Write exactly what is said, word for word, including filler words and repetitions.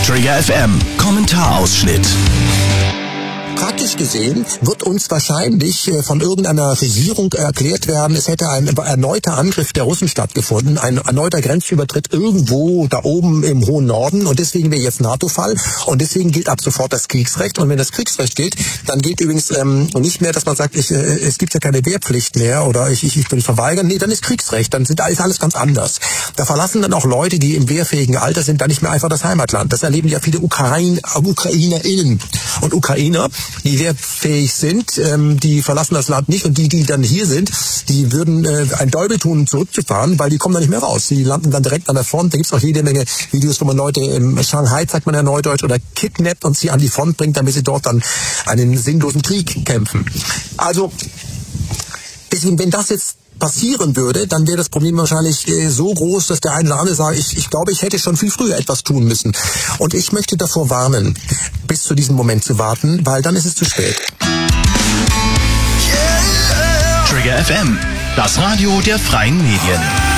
Trigger F M Kommentarausschnitt. Praktisch gesehen wird uns wahrscheinlich von irgendeiner Regierung erklärt werden, es hätte ein erneuter Angriff der Russen stattgefunden, ein erneuter Grenzübertritt irgendwo da oben im hohen Norden und deswegen wäre jetzt NATO-Fall und deswegen gilt ab sofort das Kriegsrecht und wenn das Kriegsrecht gilt, dann gilt übrigens ähm, nicht mehr, dass man sagt, ich, äh, es gibt ja keine Wehrpflicht mehr oder ich, ich, ich will verweigern, nee, dann ist Kriegsrecht, dann sind, da ist alles ganz anders. Da verlassen dann auch Leute, die im wehrfähigen Alter sind, dann nicht mehr einfach das Heimatland. Das erleben ja viele Ukraine, UkrainerInnen und Ukrainer, die wehrfähig sind, ähm, die verlassen das Land nicht und die, die dann hier sind, die würden äh, ein Däubel tun, zurückzufahren, weil die kommen da nicht mehr raus. Die landen dann direkt an der Front. Da gibt's auch jede Menge Videos, wo man Leute in Shanghai, sagt man ja neudeutsch, oder kidnappt und sie an die Front bringt, damit sie dort dann einen sinnlosen Krieg kämpfen. Also, deswegen, wenn das jetzt passieren würde, dann wäre das Problem wahrscheinlich äh, so groß, dass der eine oder andere sagt, ich, ich glaube, ich hätte schon viel früher etwas tun müssen. Und ich möchte davor warnen, bis zu diesem Moment zu warten, weil dann ist es zu spät. Trigger F M, das Radio der freien Medien.